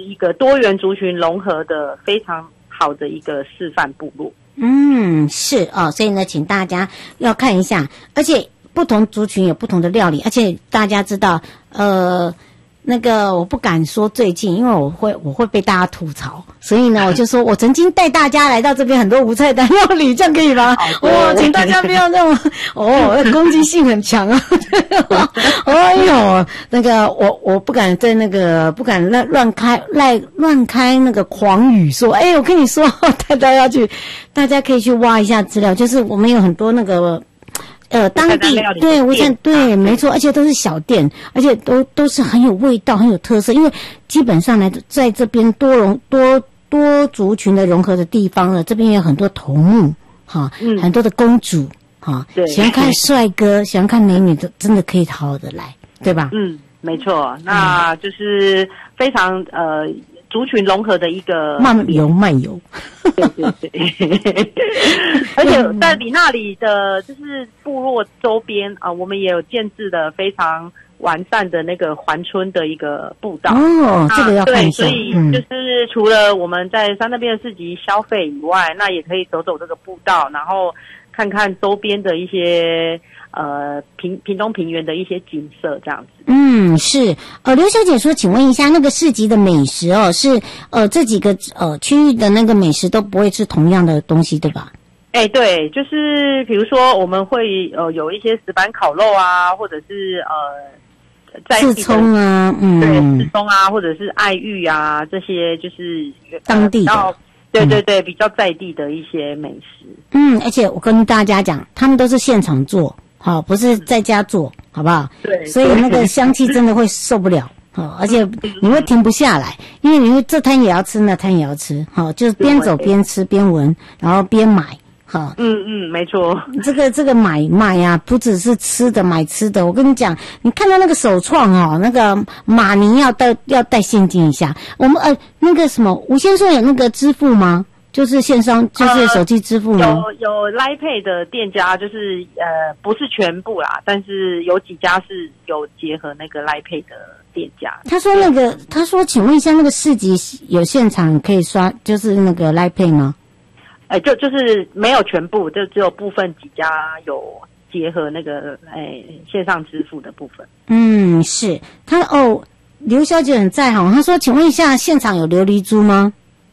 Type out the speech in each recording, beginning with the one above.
一个多元族群融合的非常好的一个示范部落。 是哦，所以呢，请大家要看一下，而且不同族群有不同的料理，而且大家知道，那个我不敢说最近，因为我会被大家吐槽，所以呢，我就说我曾经带大家来到这边很多无菜单料理，这样可以吗？请大家不要这么攻击性很强啊！哎呦，那个我不敢在那个不敢乱开那个狂语说，我跟你说，大家可以去挖一下资料，就是我们有很多那个。当地对无菜对没错，而且都是小店，而且都是很有味道、很有特色。因为基本上呢，在这边多族群的融合的地方呢，这边有很多头目很多的公主喜欢看帅哥、喜欢看美女的，真的可以好好的来，对吧？ 没错，那就是非常族群融合的一个漫游， 对，而且在你那里的就是部落周边我们也有建制的非常完善的那个环村的一个步道这个要看一下。 对，所以就是除了我们在山那边的市集消费以外，那也可以走走这个步道，然后看看周边的一些屏东平原的一些景色这样子。 是。刘小姐说，请问一下，那个市集的美食是这几个区域的那个美食都不会是同样的东西，对吧？ 对，就是比如说我们会有一些石板烤肉啊，或者是在地的刺葱啊， 对，刺葱啊，或者是爱玉啊，这些就是当地的。 对，比较在地的一些美食。 而且我跟大家讲，他们都是现场做，不是在家做，好不好？ 对， 所以那个香气真的会受不了，而且你会停不下来，因为你会这摊也要吃，那摊也要吃，就是边走边吃边闻，然后边买。 没错。 这个买卖啊，不只是吃的买吃的。我跟你讲，你看到那个手创那个马尼要带现金一下。我们那个什么，吴先生有那个支付吗？就是线上，就是手机支付吗？ 有 Line Pay 的店家，就是不是全部啦，但是有几家是有结合那个 Line Pay 的店家。 他说，请问一下，那个市集有现场可以刷，就是那个 Line Pay 吗？ 就是没有全部，就只有部分几家有结合那个线上支付的部分。 是他刘小姐很在行，她说，请问一下，现场有琉璃珠吗？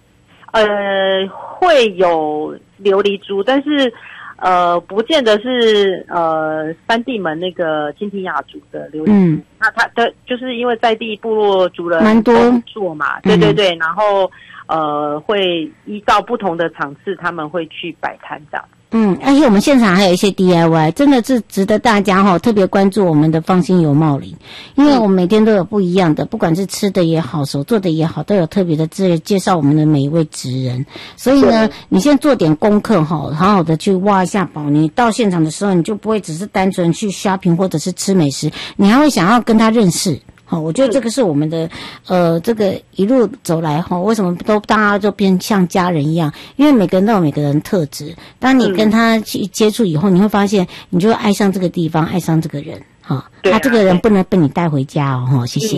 会有琉璃珠，但是不见得是三地门那个金提亚族的琉璃珠。那他的就是因为在地部落族人蛮多做嘛，对，然后会依照不同的场次，他们会去摆摊这样。 而且我们现场还有一些 DIY， 真的是值得大家特别关注我们的放心游茂林，因为我们每天都有不一样的，不管是吃的也好，手做的也好，都有特别的介绍我们的每一位职人。所以呢，你先做点功课好好的去挖一下宝。你到现场的时候，你就不会只是单纯去 shopping 或者是吃美食，你还会想要跟他认识。我觉得这个是我们的这个一路走来为什么大家都变像家人一样？因为每个人都有每个人特质，当你跟他去接触以后，你会发现你就会爱上这个地方，爱上这个人他这个人不能被你带回家谢谢。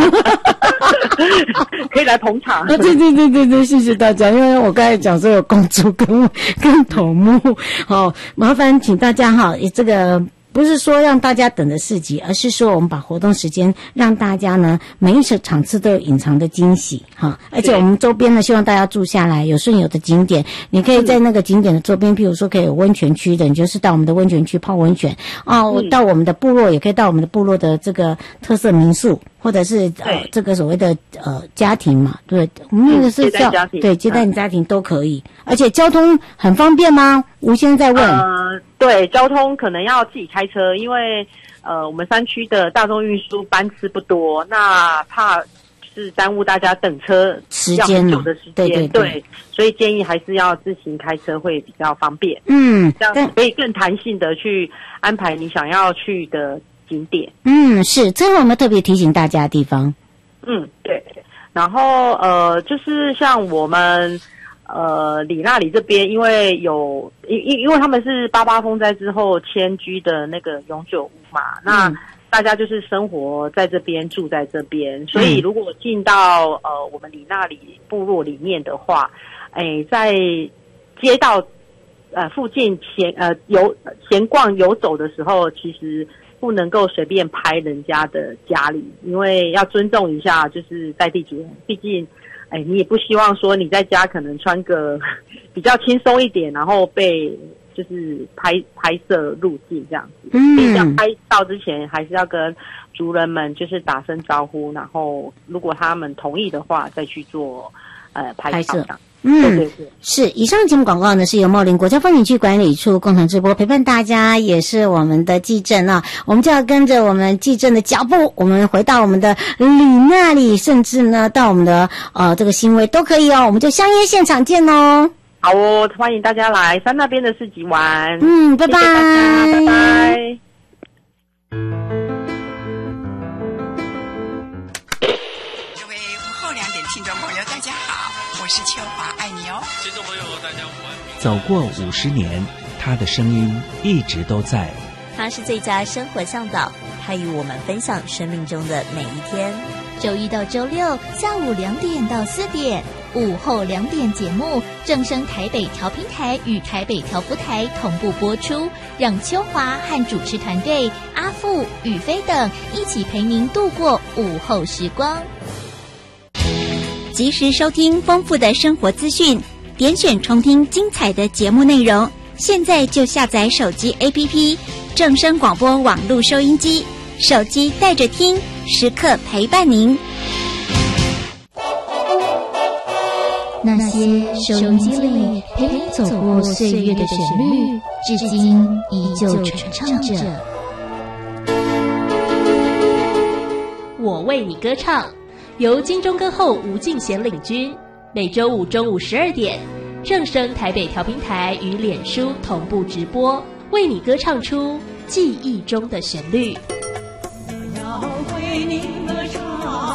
可以来捧场。 对，谢谢大家。因为我刚才讲说有公主跟头目麻烦请大家这个不是说让大家等着市集，而是说我们把活动时间让大家呢每一场次都有隐藏的惊喜而且我们周边呢希望大家住下来，有顺有的景点，你可以在那个景点的周边，譬如说可以有温泉区的，你就是到我们的温泉区泡温泉到我们的部落也可以到我们的部落的这个特色民宿，或者是这个所谓的家庭嘛，对，我们那个是叫对接待家庭都可以，而且交通很方便吗？吴先生在问。 对，交通可能要自己开车，因为我们山区的大众运输班次不多，那怕是耽误大家等车时间久的时间，对，所以建议还是要自行开车会比较方便。这样可以更弹性的去安排你想要去的景点。 是，这有没有特别提醒大家的地方？ 对，然后就是像我们里那里这边，因为因为他们是88风灾之后迁居的那个永久屋嘛，那大家就是生活在这边，住在这边，所以如果进到我们里那里部落里面的话，在街道附近闲逛游走的时候，其实不能够随便拍人家的家里，因为要尊重一下就是在地主人，毕竟你也不希望说你在家可能穿个比较轻松一点，然后被就是拍摄入境这样子。所以在拍照之前还是要跟族人们就是打声招呼，然后如果他们同意的话再去做拍摄。对， 是。以上节目广告呢是由茂林国家风景区管理处共同直播，陪伴大家也是我们的纪政啊。我们就要跟着我们纪政的脚步，我们回到我们的里那里，甚至呢到我们的这个新威都可以哦。我们就相约现场见哦。 好哦，欢迎大家来山那边的市集玩。 拜拜， 谢谢大家，拜拜。 各位午后2点听众朋友，大家好，我是秋华，爱你哦。 听众朋友，大家午安。 走过50年，他的声音一直都在。 他是最佳生活向导，他与我们分享生命中的每一天。 周一到周六下午2点到4点，午后2点节目正声台北调频台与台北调布台同步播出，让秋华和主持团队阿富、宇飞等一起陪您度过午后时光。 及时收听丰富的生活资讯，点选重听精彩的节目内容。现在就下载手机 APP 正声广播网络收音机，手机带着听，时刻陪伴您。 那些收音机里陪你走过岁月的旋律，至今依旧传唱着。 我为你歌唱，由金钟歌后吴敬贤领军，每周五中午12点，正声台北调频台与脸书同步直播，为你歌唱出记忆中的旋律。 要为你歌唱。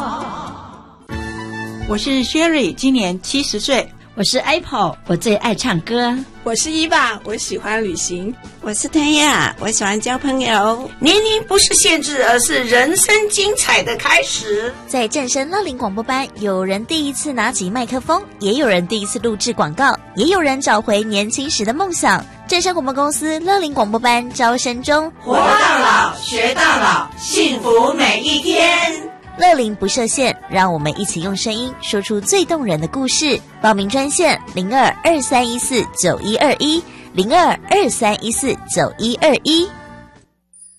我是 Sherry， 今年70岁。 我是 Apple， 我最爱唱歌。 我是伊爸，我喜欢旅行。 我是谭雅，我喜欢交朋友。 年龄不是限制，而是人生精彩的开始。 在正声乐龄广播班，有人第一次拿起麦克风，也有人第一次录制广告，也有人找回年轻时的梦想。正声广播公司乐龄广播班招生中， 活到老，学到老，幸福每一天。 乐龄不设限，让我们一起用声音说出最动人的故事。报名专线0223149121，0223149121。